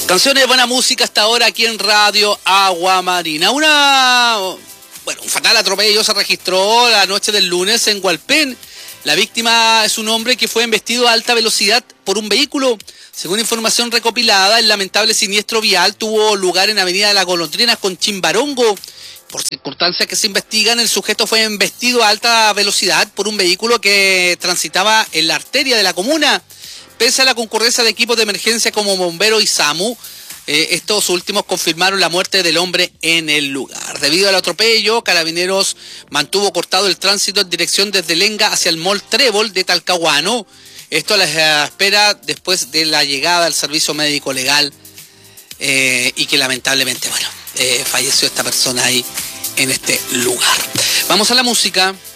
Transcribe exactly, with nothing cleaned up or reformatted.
Canciones de buena música hasta ahora aquí en Radio Agua Marina. Una, bueno, un fatal atropello se registró la noche del lunes en Hualpén. La víctima es un hombre que fue embestido a alta velocidad por un vehículo. Según información recopilada, el lamentable siniestro vial tuvo lugar en Avenida de las Golondrinas con Chimbarongo. Por circunstancias que se investigan, el sujeto fue embestido a alta velocidad por un vehículo que transitaba en la arteria de la comuna. Pese a la concurrencia de equipos de emergencia como bomberos y SAMU, eh, estos últimos confirmaron la muerte del hombre en el lugar. Debido al atropello, Carabineros mantuvo cortado el tránsito en dirección desde Lenga hacia el Mall Trébol de Talcahuano. Esto a la espera después de la llegada del servicio médico legal eh, y que lamentablemente, bueno, eh, falleció esta persona ahí en este lugar. Vamos a la música.